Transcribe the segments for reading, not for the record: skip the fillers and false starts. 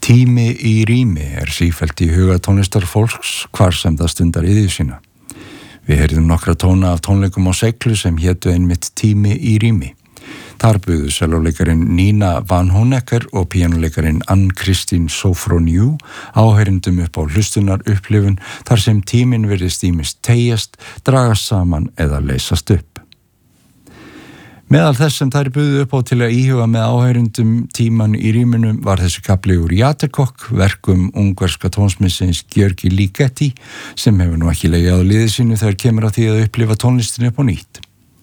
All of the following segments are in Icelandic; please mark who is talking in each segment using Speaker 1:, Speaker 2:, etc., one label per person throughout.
Speaker 1: Tími í rými sífellt í huga tónlistarfólks hvar sem það stundar iðju sína. Við heyrðum nokkra tóna af tónleikum á Seglu sem hétu einmitt Tími í rými. Þar buðu sellóleikarin Nina Van Honecker og píanóleikarin Ann-Kristín Sofroniou áheyrendum upp á hlustunar upplifun þar sem tíminn virðist ýmist teygjast, dragast saman eða leysast upp. Meðal þess sem þær buðu upp á til að íhuga með áheyrendum tíman í rýmunum var þessi kafli úr Jatterkock, verkum ungverska tónsmissins György Ligeti, sem hefur nú ekki legið á liði sínu þegar kemur að því að upplifa tónlistinni upp á nýtt.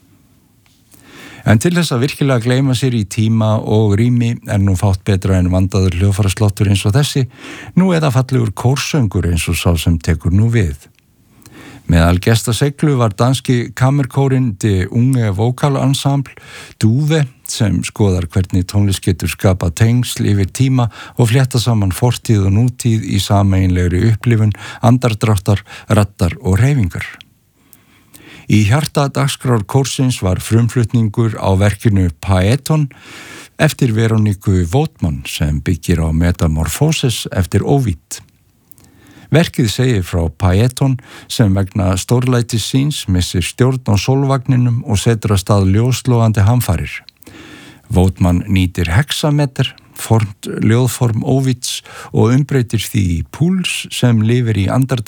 Speaker 1: En til þess að virkilega gleyma sér í tíma og rými nú fátt betra en vandaður hljóðfærasláttur eins og þessi, nú eða fallegur kórsöngur eins og sá sem tekur nú við. Meðal gesta Seglu var danski kammerkórin De Unge Vocal Ensemble, Duve, sem skoðar hvernig tónlist getur skapað tengsl yfir tíma og flétta saman fortíð og nútíð í sameiginlegri upplifun, andardráttar, raddar og hreyfingar. Í hjarta dagskrár kórsins var frumflutningur á verkinu Paeton eftir Veroniku Voetmann sem byggir á Metamorphoses eftir Ovid. Verkið segir frá Paeton sem vegna stórlætis síns missir stjórn á sólvagninum og setur af stað ljóslogandi hamfarir. Voetmann nýtir hexameter, formt ljóðform Ovids og umbreytir því í púls sem lifir í andardrætti